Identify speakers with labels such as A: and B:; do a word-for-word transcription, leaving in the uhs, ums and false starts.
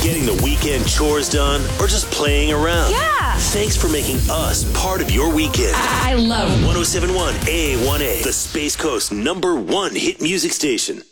A: getting the weekend chores done, or just playing around.
B: Yeah.
A: Thanks for making us part of your weekend.
B: I, I love
A: one oh seven point one A one A, the Space Coast number one hit music station.